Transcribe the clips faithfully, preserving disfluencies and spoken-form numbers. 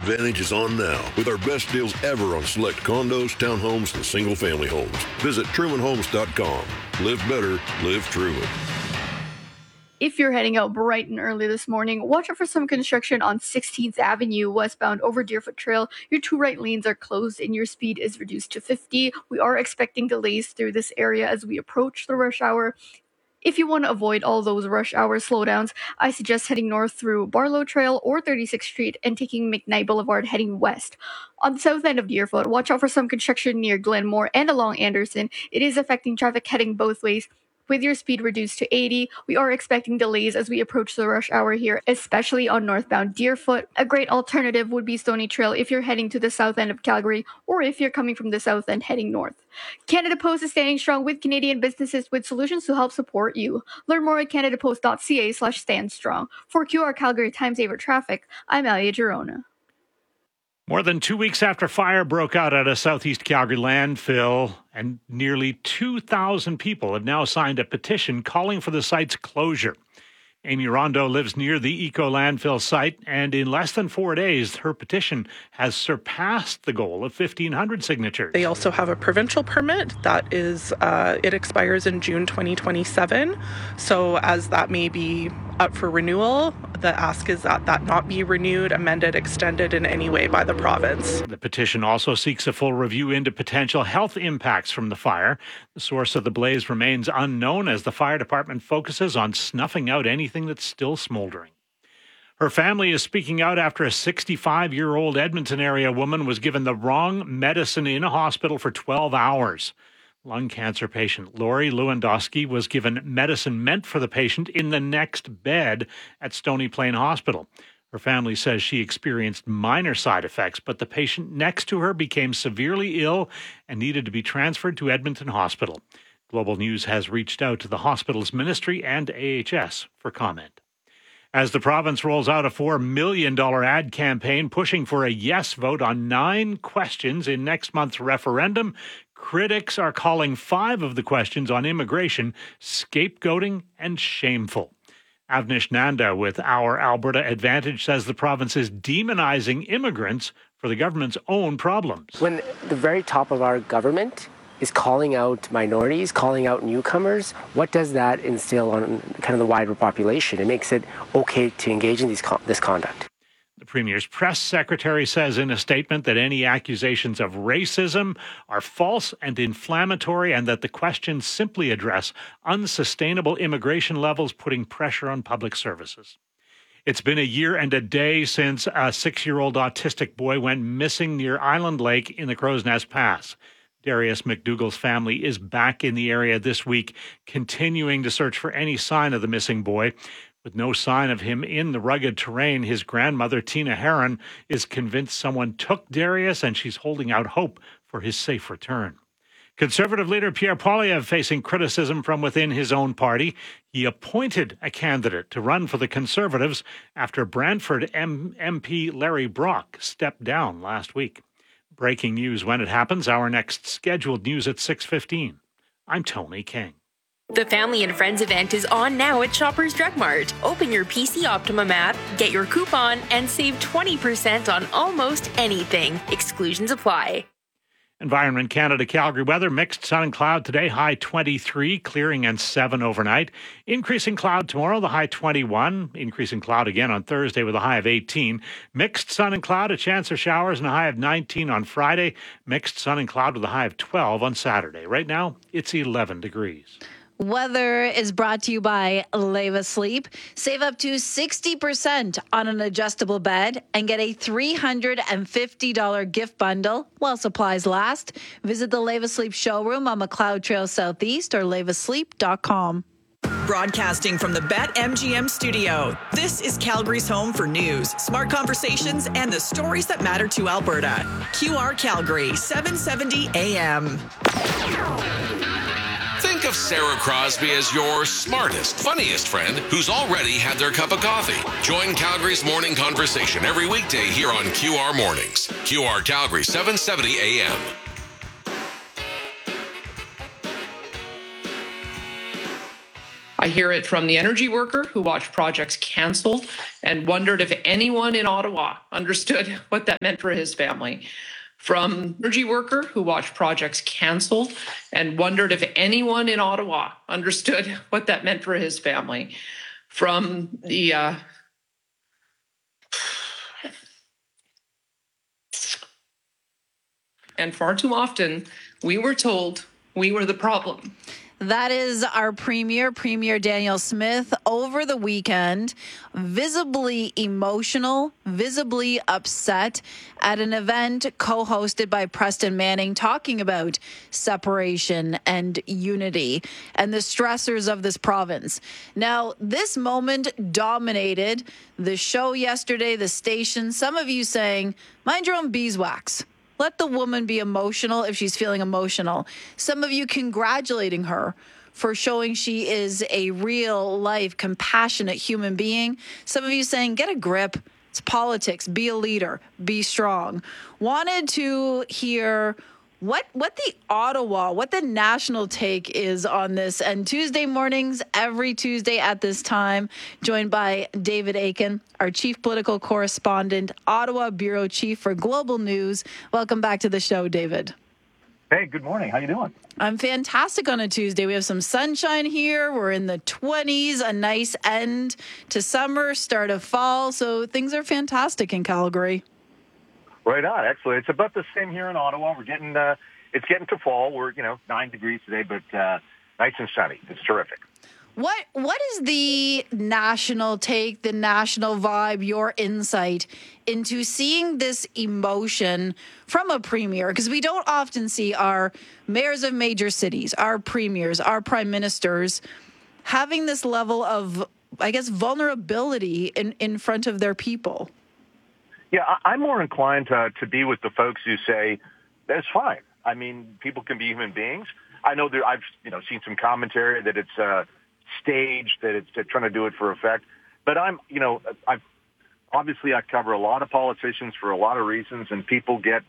advantage is on now with our best deals ever on select condos, townhomes, and single-family homes. Visit Truman Homes dot com. Live better, live Truman. If you're heading out bright and early this morning, watch out for some construction on sixteenth Avenue westbound over Deerfoot Trail. Your two right lanes are closed and your speed is reduced to fifty. We are expecting delays through this area as we approach the rush hour. If you want to avoid all those rush hour slowdowns, I suggest heading north through Barlow Trail or thirty-sixth Street and taking McKnight Boulevard heading west. On the south end of Deerfoot, watch out for some construction near Glenmore and along Anderson. It is affecting traffic heading both ways. With your speed reduced to eighty, we are expecting delays as we approach the rush hour here, especially on northbound Deerfoot. A great alternative would be Stony Trail if you're heading to the south end of Calgary or if you're coming from the south end heading north. Canada Post is standing strong with Canadian businesses with solutions to help support you. Learn more at canadapost.ca slash stand strong. For Q R Calgary Time Saver Traffic, I'm Alia Girona. More than two weeks after fire broke out at a southeast Calgary landfill, and nearly two thousand people have now signed a petition calling for the site's closure. Amy Rondo lives near the Eco landfill site, and in less than four days, her petition has surpassed the goal of fifteen hundred signatures. They also have a provincial permit that is, uh, it expires in June twenty twenty-seven. So as that may be up for renewal, the ask is that that not be renewed, amended, extended in any way by the province. The petition also seeks a full review into potential health impacts from the fire. The source of the blaze remains unknown as the fire department focuses on snuffing out anything that's still smoldering. Her family is speaking out after a sixty-five-year-old Edmonton area woman was given the wrong medicine in a hospital for twelve hours. Lung cancer patient Lori Lewandowski was given medicine meant for the patient in the next bed at Stony Plain Hospital. Her family says she experienced minor side effects, but the patient next to her became severely ill and needed to be transferred to Edmonton Hospital. Global News has reached out to the hospital's ministry and A H S for comment. As the province rolls out a four million dollars ad campaign pushing for a yes vote on nine questions in next month's referendum, critics are calling five of the questions on immigration scapegoating and shameful. Avnish Nanda with Our Alberta Advantage says the province is demonizing immigrants for the government's own problems. When the very top of our government is calling out minorities, calling out newcomers, what does that instill on kind of the wider population? It makes it okay to engage in these con- this conduct. The Premier's press secretary says in a statement that any accusations of racism are false and inflammatory and that the questions simply address unsustainable immigration levels putting pressure on public services. It's been a year and a day since a six-year-old autistic boy went missing near Island Lake in the Crow's Nest Pass. Darius McDougall's family is back in the area this week, continuing to search for any sign of the missing boy. With no sign of him in the rugged terrain, his grandmother, Tina Heron, is convinced someone took Darius, and she's holding out hope for his safe return. Conservative leader Pierre Poilievre facing criticism from within his own party. He appointed a candidate to run for the Conservatives after Brantford M- MP Larry Brock stepped down last week. Breaking news when it happens. Our next scheduled news at six fifteen. I'm Tony King. The Family and Friends event is on now at Shoppers Drug Mart. Open your P C Optimum app, get your coupon, and save twenty percent on almost anything. Exclusions apply. Environment Canada Calgary weather, mixed sun and cloud today, high twenty-three, clearing and seven overnight. Increasing cloud tomorrow, the high twenty-one. Increasing cloud again on Thursday with a high of eighteen. Mixed sun and cloud, a chance of showers and a high of nineteen on Friday. Mixed sun and cloud with a high of twelve on Saturday. Right now, it's eleven degrees. Weather is brought to you by Leva Sleep. Save up to sixty percent on an adjustable bed and get a three hundred fifty dollars gift bundle while supplies last. Visit the Leva Sleep showroom on McLeod Trail Southeast or leva sleep dot com. Broadcasting from the BetMGM studio, this is Calgary's home for news, smart conversations, and the stories that matter to Alberta. Q R Calgary, seven seventy A M. Think of Sarah Crosby as your smartest, funniest friend who's already had their cup of coffee. Join Calgary's morning conversation every weekday here on Q R Mornings. Q R Calgary, seven seventy A M. I hear it from the energy worker who watched projects canceled and wondered if anyone in Ottawa understood what that meant for his family. From energy worker who watched projects canceled and wondered if anyone in Ottawa understood what that meant for his family. From the uh, and far too often, we were told we were the problem. That is our Premier, Premier Danielle Smith, over the weekend, visibly emotional, visibly upset at an event co-hosted by Preston Manning, talking about separation and unity and the stressors of this province. Now, this moment dominated the show yesterday, the station. Some of you saying, mind your own beeswax. Let the woman be emotional if she's feeling emotional. Some of you congratulating her for showing she is a real life, compassionate human being. Some of you saying, get a grip. It's politics. Be a leader. Be strong. Wanted to hear what what the Ottawa, what the national take is on this. And Tuesday mornings, every Tuesday at this time, joined by David Akin, our chief political correspondent, Ottawa bureau chief for Global News. Welcome back to the show, David. Hey, good morning. How you doing? I'm fantastic on a Tuesday. We have some sunshine here. We're in the twenties, a nice end to summer, start of fall. So things are fantastic in Calgary. Right on. Excellent. It's about the same here in Ottawa. We're getting, uh, it's getting to fall. We're, you know, nine degrees today, but uh, nice and sunny. It's terrific. What What is the national take, the national vibe, your insight into seeing this emotion from a premier? Because we don't often see our mayors of major cities, our premiers, our prime ministers having this level of, I guess, vulnerability in, in front of their people. Yeah, I'm more inclined to, to be with the folks who say, that's fine. I mean, people can be human beings. I know there, I've you know seen some commentary that it's uh, staged, that it's they're trying to do it for effect. But I'm, you know, I've obviously I cover a lot of politicians for a lot of reasons, and people get,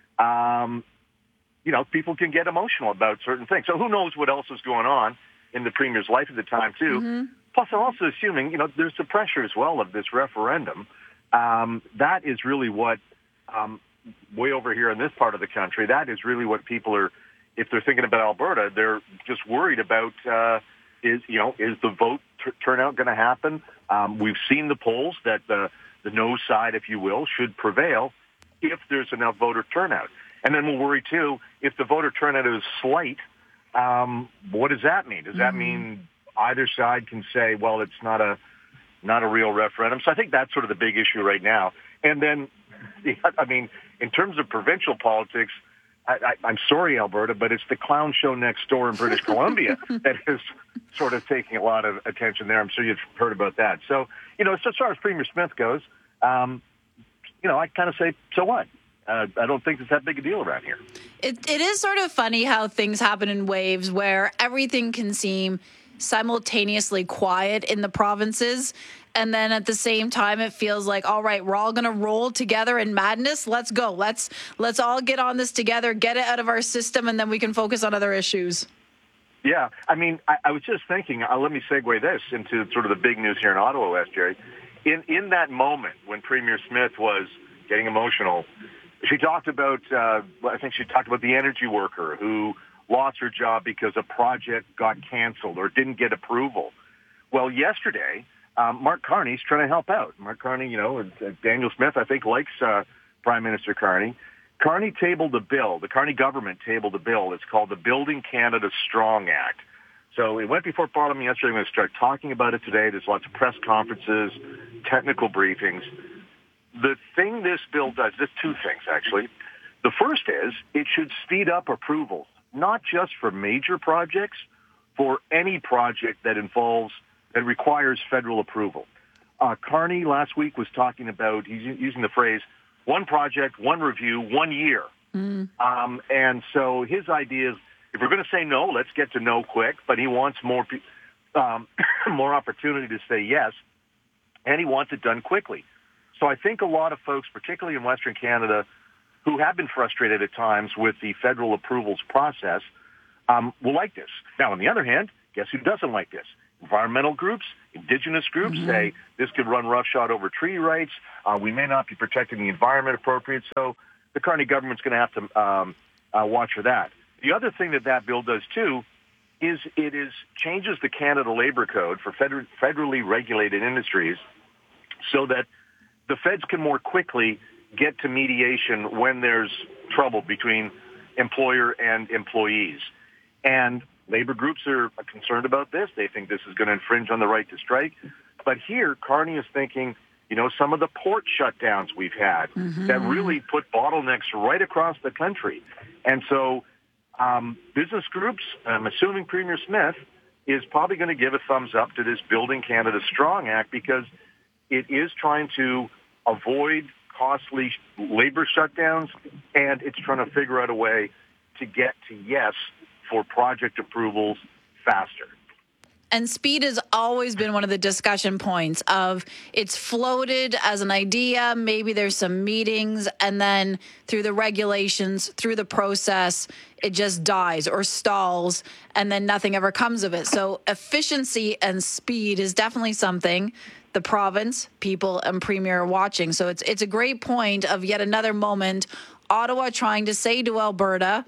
um, you know, people can get emotional about certain things. So who knows what else is going on in the premier's life at the time, too. Mm-hmm. Plus, I'm also assuming, you know, there's the pressure as well of this referendum. Um, that is really what, um, way over here in this part of the country, that is really what people are, if they're thinking about Alberta, they're just worried about, uh, is, you know, is the vote t- turnout going to happen? Um, we've seen the polls that the, the no side, if you will, should prevail if there's enough voter turnout. And then we'll worry, too, if the voter turnout is slight, um, what does that mean? Does mm-hmm. that mean either side can say, well, it's not a, not a real referendum? So I think that's sort of the big issue right now. And then, I mean, in terms of provincial politics, I, I, I'm sorry, Alberta, but it's the clown show next door in British Columbia that is sort of taking a lot of attention there. I'm sure you've heard about that. So, you know, as far as Premier Smith goes, um, you know, I kind of say, so what? Uh, I don't think it's that big a deal around here. It, it is sort of funny how things happen in waves where everything can seem simultaneously quiet in the provinces, and then at the same time it feels like, all right, we're all going to roll together in madness. Let's go. Let's let's all get on this together, get it out of our system, and then we can focus on other issues. Yeah, I mean, I, I was just thinking, uh, let me segue this into sort of the big news here in Ottawa, West Jerry. In, in that moment when Premier Smith was getting emotional, she talked about, uh, I think she talked about the energy worker who lost her job because a project got canceled or didn't get approval. Well, yesterday, um, Mark Carney's trying to help out. Mark Carney, you know, uh, Danielle Smith, I think, likes uh, Prime Minister Carney. Carney tabled a bill. The Carney government tabled a bill. It's called the Building Canada Strong Act. So it went before Parliament yesterday. I'm going to start talking about it today. There's lots of press conferences, technical briefings. The thing this bill does, there's two things, actually. The first is it should speed up approvals, not just for major projects, for any project that involves, that requires federal approval. Uh, Carney last week was talking about, he's using the phrase, one project, one review, one year. Mm. Um, and so his idea is, if we're going to say no, let's get to no quick, but he wants more, um, more opportunity to say yes, and he wants it done quickly. So I think a lot of folks, particularly in Western Canada, who have been frustrated at times with the federal approvals process, um, will like this. Now, on the other hand, guess who doesn't like this? environmental groups, indigenous groups mm-hmm. say this could run roughshod over treaty rights. Uh, we may not be protecting the environment appropriate. So the Carney government's going to have to um, uh, watch for that. The other thing that that bill does, too, is it is changes the Canada Labor Code for feder- federally regulated industries so that the feds can more quickly get to mediation when there's trouble between employer and employees. And labor groups are concerned about this. They think this is going to infringe on the right to strike. But here, Carney is thinking, you know, some of the port shutdowns we've had mm-hmm. that really put bottlenecks right across the country. And so um, business groups, I'm assuming Premier Smith, is probably going to give a thumbs up to this Building Canada Strong Act because it is trying to avoid costly labor shutdowns, and it's trying to figure out a way to get to yes for project approvals faster. And speed has always been one of the discussion points of it's floated as an idea, maybe there's some meetings, and then through the regulations, through the process, it just dies or stalls, and then nothing ever comes of it. So efficiency and speed is definitely something the province, people, and Premier are watching. So it's it's a great point of yet another moment. Ottawa trying to say to Alberta,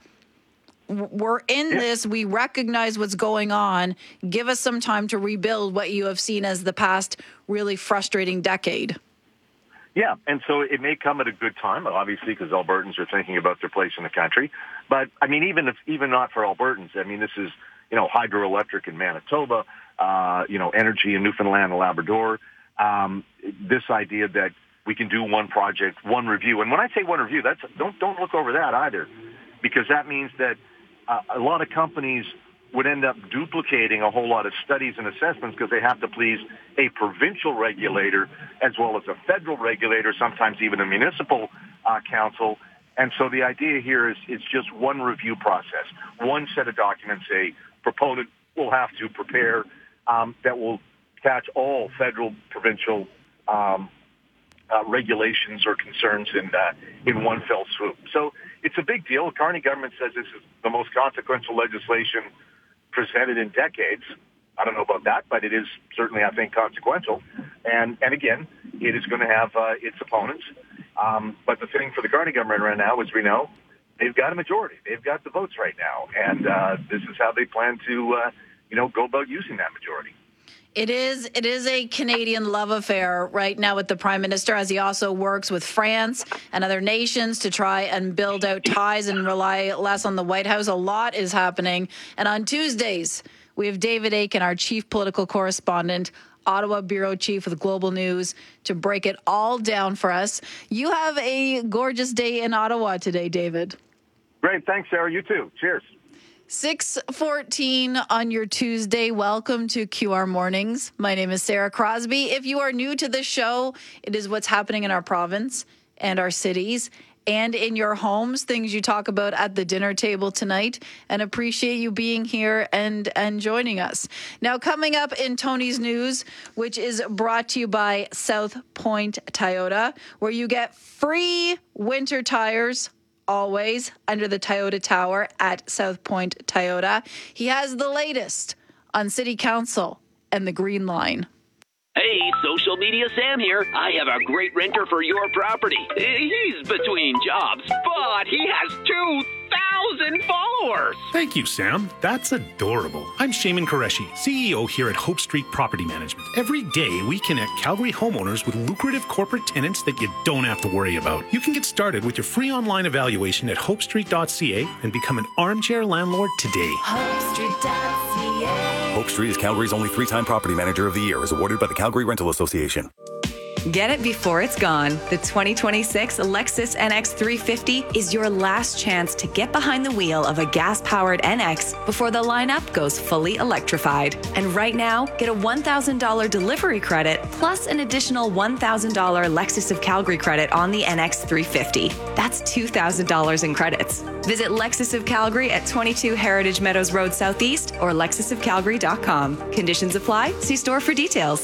we're in this. We recognize what's going on. Give us some time to rebuild what you have seen as the past really frustrating decade. Yeah, and so it may come at a good time, obviously, because Albertans are thinking about their place in the country. But, I mean, even if even not for Albertans, I mean, this is, you know, hydroelectric in Manitoba, uh, you know, energy in Newfoundland and Labrador. Um, this idea that we can do one project, one review. And when I say one review, that's don't don't look over that either, because that means that Uh, a lot of companies would end up duplicating a whole lot of studies and assessments because they have to please a provincial regulator as well as a federal regulator, sometimes even a municipal uh, council. And so the idea here is it's just one review process, one set of documents a proponent will have to prepare um, that will catch all federal, provincial um, uh, regulations or concerns in uh, in one fell swoop. So it's a big deal. The Carney government says this is the most consequential legislation presented in decades. I don't know about that, but it is certainly, I think, consequential. And and again, it is going to have uh, its opponents. Um, but the thing for the Carney government right now, as we know, they've got a majority. They've got the votes right now, and uh, this is how they plan to, uh, you know, go about using that majority. It is it is a Canadian love affair right now with the Prime Minister, as he also works with France and other nations to try and build out ties and rely less on the White House. A lot is happening. And on Tuesdays, we have David Akin, our chief political correspondent, Ottawa bureau chief with Global News, to break it all down for us. You have a gorgeous day in Ottawa today, David. Great. Thanks, Sarah. You too. Cheers. six fourteen on your Tuesday. Welcome to Q R Mornings. My name is Sarah Crosby. If you are new to this show, it is what's happening in our province and our cities and in your homes, things you talk about at the dinner table tonight, and appreciate you being here and, and joining us. Now, coming up in Tony's News, which is brought to you by South Point Toyota, where you get free winter tires always under the Toyota Tower at South Point Toyota. He has the latest on City Council and the Green Line. Hey, social media Sam here. I have a great renter for your property. He's between jobs, but he has two thousand followers. Thank you, Sam. That's adorable. I'm Shaman Qureshi, C E O here at Hope Street Property Management. Every day, we connect Calgary homeowners with lucrative corporate tenants that you don't have to worry about. You can get started with your free online evaluation at hope street dot c a and become an armchair landlord today. hope street dot c a Hope Street is Calgary's only three-time property manager of the year, as awarded by the Calgary Rental Association. Get it before it's gone. The twenty twenty-six Lexus N X three fifty is your last chance to get behind the wheel of a gas-powered N X before the lineup goes fully electrified. And right now, get a one thousand dollars delivery credit plus an additional one thousand dollars Lexus of Calgary credit on the N X three fifty. That's two thousand dollars in credits. Visit Lexus of Calgary at twenty-two Heritage Meadows Road Southeast or lexus of calgary dot com. Conditions apply. See store for details.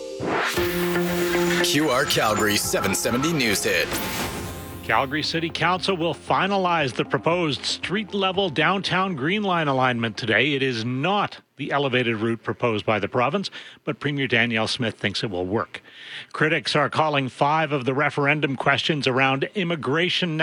Q R Calgary seven seventy News Hit. Calgary City Council will finalize the proposed street-level downtown Green Line alignment today. It is not the elevated route proposed by the province, but Premier Danielle Smith thinks it will work. Critics are calling five of the referendum questions around immigration